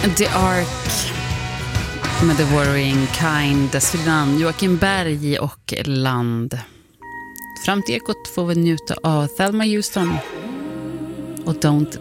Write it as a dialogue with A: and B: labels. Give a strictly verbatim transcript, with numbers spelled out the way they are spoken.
A: The Ark med The Worrying Kind, dessförinnan Joakim Berg och Land. Fram till ekot får vi njuta av Thelma Houston och Don't